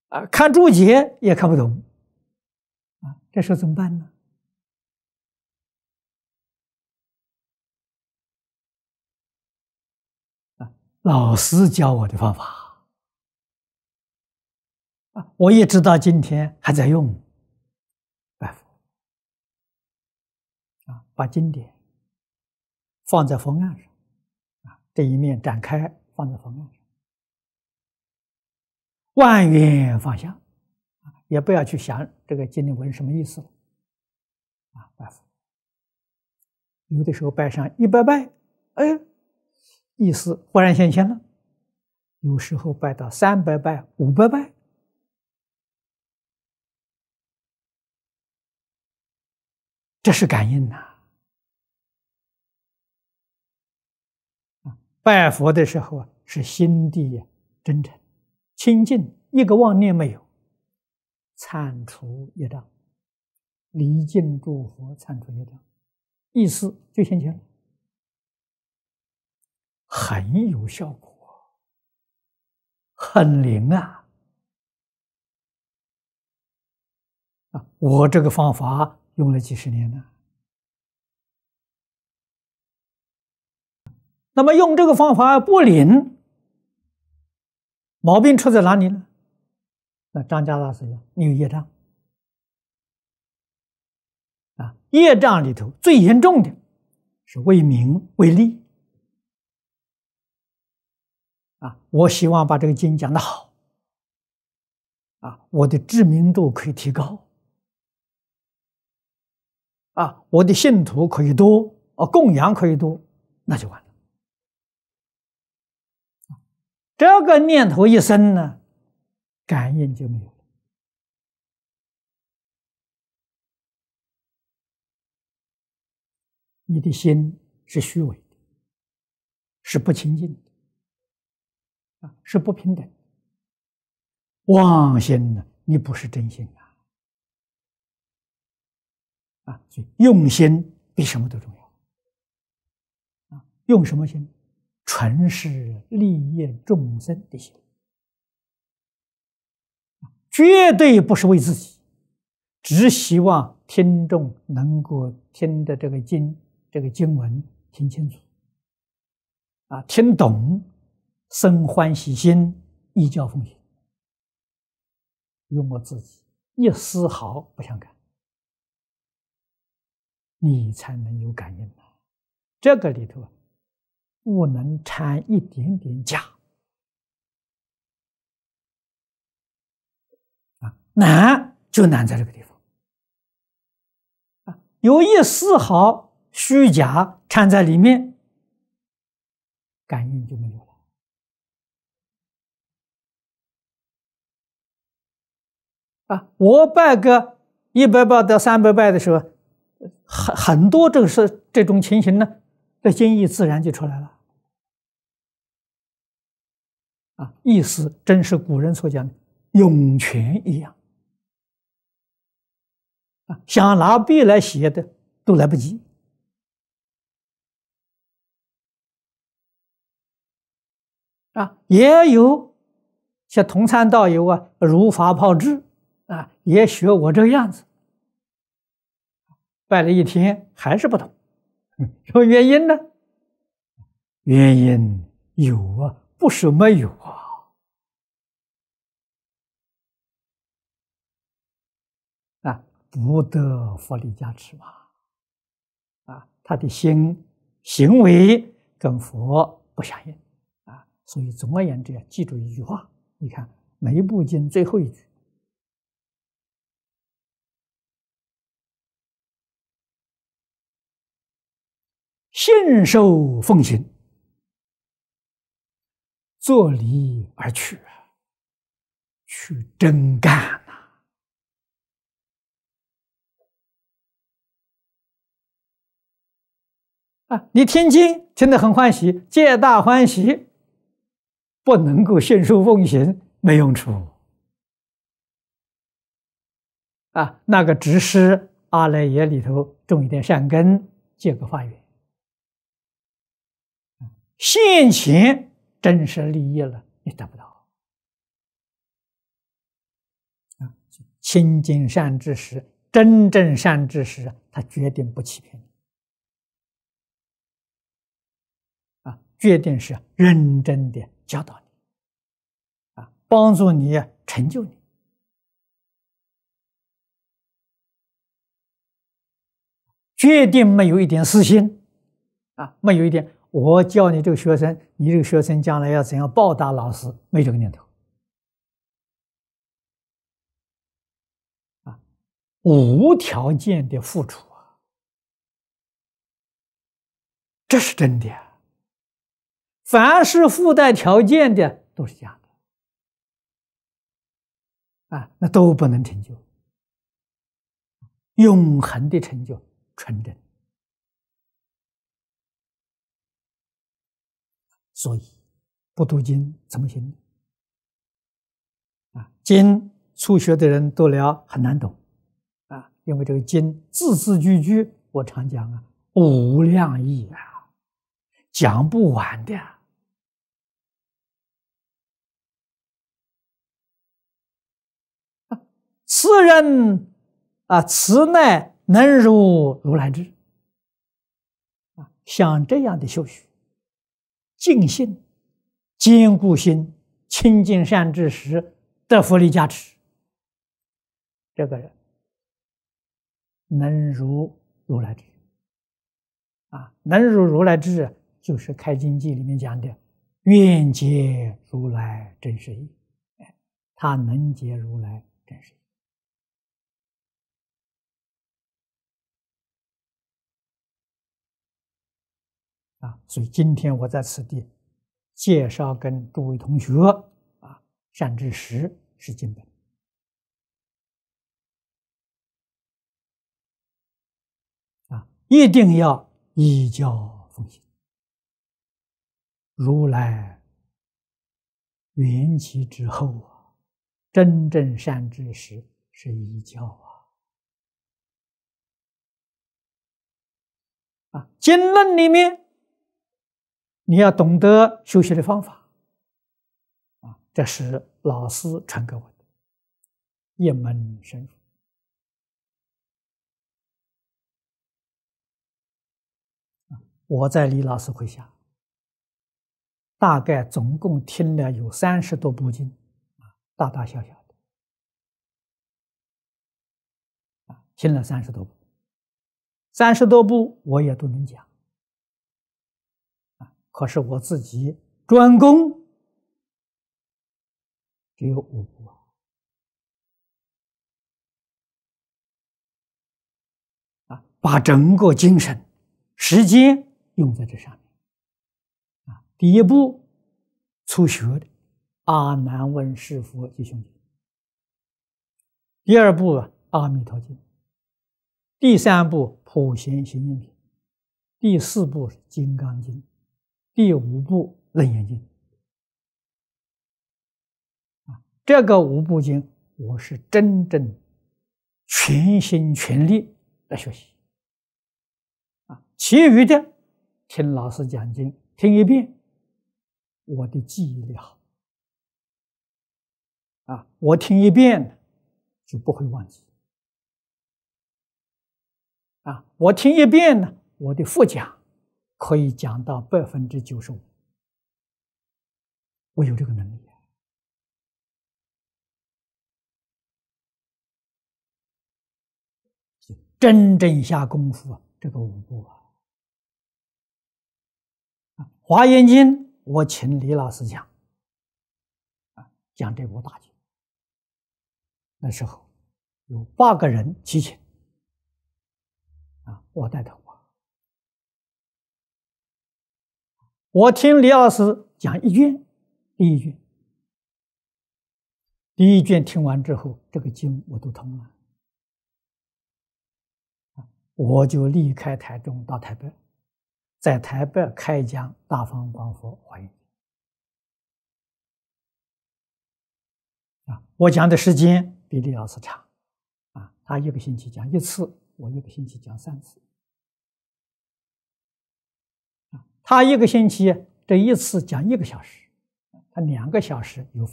看注解也看不懂，这时候怎么办呢？老师教我的方法，我一直到今天还在用。拜佛，把经典放在佛案上，这一面展开放在佛案上，万缘放下，也不要去想这个经文什么意思了，拜佛。有的时候拜上100拜，意思忽然显现了；有时候拜到300拜、500拜，这是感应呐。拜佛的时候是心地真诚、清净，一个妄念没有，铲除业障，离境诸佛，铲除业障，意思就显现了，很有效果，很灵啊！我这个方法用了几十年了。那么用这个方法不灵，毛病出在哪里呢？那张家大师说：“你有业障业障里头最严重的是为名为利我希望把这个经讲得好我的知名度可以提高我的信徒可以多供养可以多，那就完了。这个念头一生呢，感应就没有了。你的心是虚伪的，是不清净的是不平等的。妄心呢，你不是真心所以用心比什么都重要用什么心？纯是利益众生的心，绝对不是为自己，只希望听众能够听的这个经文听清楚听懂，生欢喜心，依教奉行，用我自己一丝毫不相干，你才能有感应这个里头不能掺一点点假难就难在这个地方有一丝毫虚假掺在里面，感应就没有了我拜个100拜到300拜的时候，很多这种情形呢，这经义自然就出来了意思真是古人所讲的涌泉一样想拿笔来写的都来不及也有像同参道友如法炮制也学我这个样子，拜了一天还是不懂，什么原因呢？原因有不是没有不得佛力加持嘛他的行为跟佛不相应所以总而言之记住一句话，你看每一部经最后一句，信受奉行，作离而去去真干你听经听得很欢喜，皆大欢喜，不能够信受奉行，没用处那个只是阿赖耶里头种一点善根，结个法缘，现前真实利益了你得不到啊，亲近善知识，真正善知识，他决定不欺骗你，啊，决定是认真的教导你，啊，帮助你成就你，决定没有一点私心，啊，没有一点我教你这个学生，你这个学生将来要怎样报答老师，没这个念头，啊，无条件的付出啊，这是真的啊。凡是附带条件的都是假的，啊，那都不能成就永恒的成就，纯真。所以不读经怎么行呢？啊，经初学的人读了很难懂，啊，因为这个经字字句句，我常讲啊，无量义啊，讲不完的。此人啊，此乃能入如来智啊！像这样的修学，净心、坚固心、亲近善知识，得佛力加持，这个人能入如来智啊！能入如来智，就是《开经记》里面讲的“愿解如来真实义”，哎，他能解如来真实义。啊，所以今天我在此地介绍跟诸位同学啊，善知识是经本啊，一定要依教奉行。如来缘起之后啊，真正善知识是依教啊，经论里面。你要懂得修习的方法啊，这是老师传给我的一门深入啊。我在李老师麾下，大概总共听了有30多部经啊，大大小小的啊，听了30多部，30多部我也都能讲。可是我自己专攻只有5部啊，把整个精神、时间用在这上面啊。第一部初学的阿难问是佛及兄弟，第2部阿弥陀经，第3部普贤行愿品，第4部是金刚经，第5部楞严经啊。这个5部经我是真正全心全力来学习啊，其余的听老师讲经听一遍，我的记忆力好啊，我听一遍就不会忘记啊，我听一遍呢，我的复讲可以讲到95%，我有这个能力啊。真正下功夫这个5部华严经我请李老师讲讲这部大经，那时候有8个人齐请我带头我听李老师讲1卷，第一卷听完之后，这个经我都通了，我就离开台中到台北，在台北开讲大方广佛华严我讲的时间比李老师长他1个星期讲1次，我1个星期讲3次他1个星期这1次讲1个小时，他2个小时有